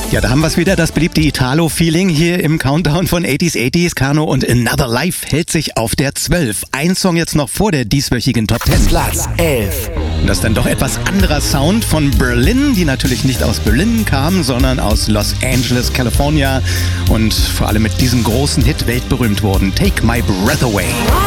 Ja, da haben wir es wieder, das beliebte Italo-Feeling hier im Countdown von 80s, Kano und Another Life hält sich auf der 12. Ein Song jetzt noch vor der dieswöchigen Top 10. Platz 11. Das ist dann doch etwas anderer Sound von Berlin, die natürlich nicht aus Berlin kam, sondern aus Los Angeles, California und vor allem mit diesem großen Hit weltberühmt wurden. Take My Breath Away.